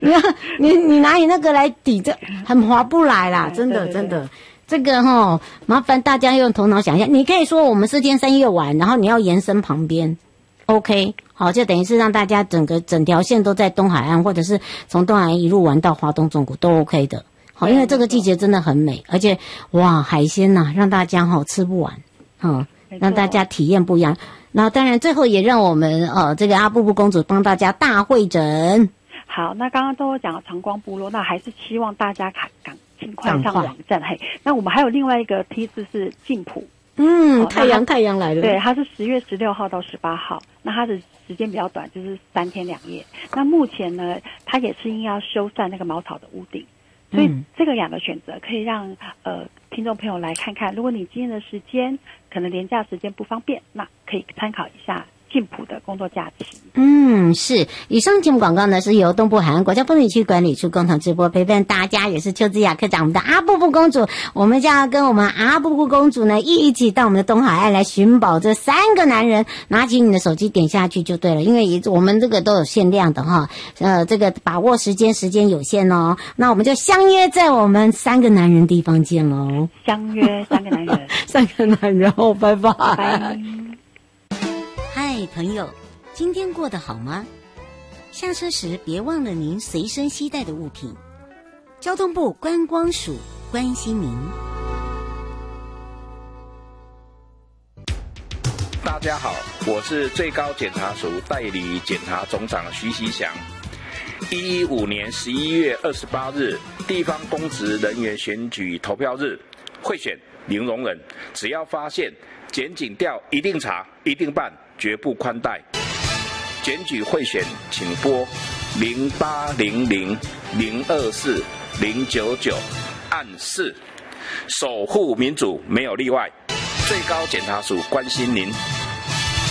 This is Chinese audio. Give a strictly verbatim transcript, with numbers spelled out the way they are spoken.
你你你拿你那个来抵着，很划不来啦，真的真的。这个齁，麻烦大家用头脑想一下。你可以说我们四天三夜玩，然后你要延伸旁边 ，OK， 好，就等于是让大家整个整条线都在东海岸，或者是从东海岸一路玩到华东纵谷都 OK 的。好，因为这个季节真的很美，而且哇，海鲜呐、啊，让大家齁吃不完，齁，让大家体验不一样。那当然，最后也让我们呃这个阿布布公主帮大家大会诊。 好，那刚刚都有讲长光部落，那还是希望大家赶赶尽快上网站。嘿，那我们还有另外一个梯次是晋普。 嗯，太阳太阳来了。 对，它是十月十六号到十八号，那它的时间比较短，就是三天两夜。那目前呢，它也是因要修缮那个茅草的屋顶，所以这个两个选择可以让呃听众朋友来看看。如果你今天的时间可能连假时间不方便，那可以参考一下晋普的工作假期。 嗯，是。以上节目广告呢是由东部海岸国家风景区管理处共同直播，陪伴大家也是邱姿雅科长，我们的阿布布公主，我们就要跟我们阿布布公主呢一起到我们的东海岸来寻宝。这三个男人，拿起你的手机点下去就对了，因为我们这个都有限量的哈，呃，这个把握时间，时间有限哦。那我们就相约在我们三个男人地方见喽。 相约三个男人， 三个男人哦，拜拜。 拜。 嗨，朋友，今天过得好吗？下车时别忘了您随身携带的物品。交通部观光署关心您。 大家好，我是最高检察署代理检察总长徐锡祥。一一五年十一月二十八日，地方公职人员选举投票日，贿选零容忍，只要发现检警调一定查，一定办，绝不宽待。检举贿选，请拨零八零零零二四零九九按四，守护民主没有例外。最高检察署关心您。